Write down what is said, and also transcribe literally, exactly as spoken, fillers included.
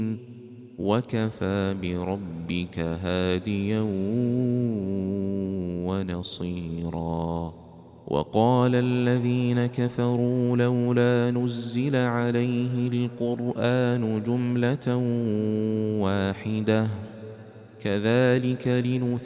وكفى بربك هاديا ونصيرا. وقال الذين كفروا لولا نزل عليه القرآن جملة واحدة كذلك لنثبت